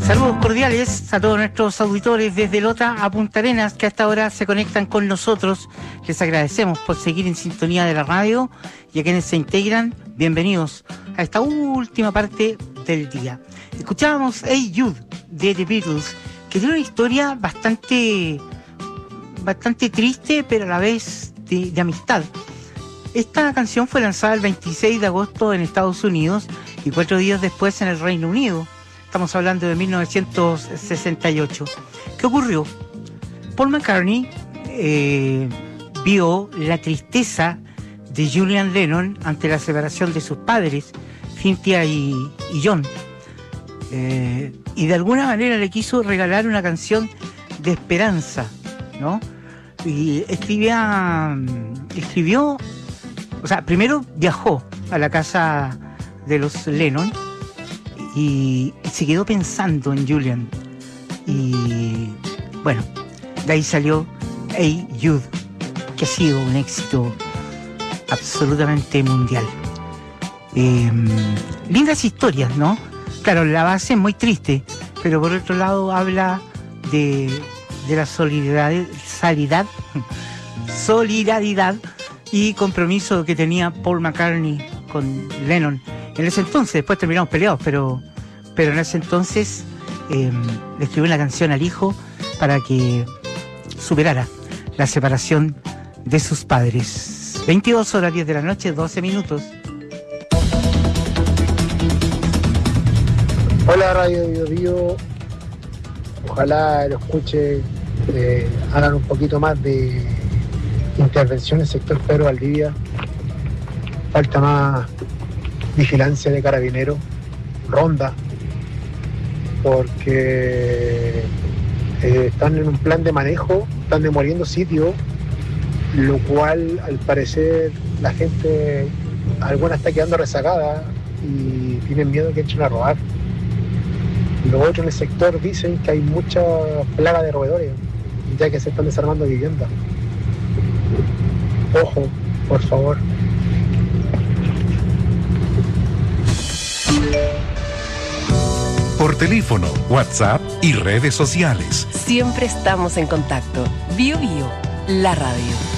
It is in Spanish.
Saludos cordiales a todos nuestros auditores desde Lota a Punta Arenas que a esta hora se conectan con nosotros. Les agradecemos por seguir en sintonía de la radio y a quienes se integran, bienvenidos a esta última parte del día. Escuchábamos Hey Jude de The Beatles, que tiene una historia bastante triste, pero a la vez de amistad. Esta canción fue lanzada el 26 de agosto en Estados Unidos y 4 días después en el Reino Unido. Estamos hablando de 1968. ¿Qué ocurrió? Paul McCartney vio la tristeza de Julian Lennon ante la separación de sus padres, Cynthia y John. Y de alguna manera le quiso regalar una canción de esperanza, ¿no? Y escribió, o sea, primero viajó a la casa de los Lennon y se quedó pensando en Julian. Y bueno, de ahí salió Hey Jude, que ha sido un éxito absolutamente mundial. Lindas historias, ¿no? Claro, la base es muy triste, pero por otro lado habla de la solidaridad y compromiso que tenía Paul McCartney con Lennon. En ese entonces, después terminamos peleados, pero en ese entonces le escribió una canción al hijo para que superara la separación de sus padres. 22 horas 10 de la noche, 12 minutos. Hola Radio Bio Bio, ojalá lo escuche, hagan un poquito más de intervención en el sector Pedro Valdivia. Falta más vigilancia de carabineros, ronda, porque están en un plan de manejo, están demoliendo sitios, lo cual al parecer la gente, alguna está quedando rezagada y tienen miedo que echen a robar. Los otros en el sector dicen que hay mucha plaga de roedores, ya que se están desarmando viviendas. Ojo, por favor. Por teléfono, WhatsApp y redes sociales. Siempre estamos en contacto. Bio Bio, la radio.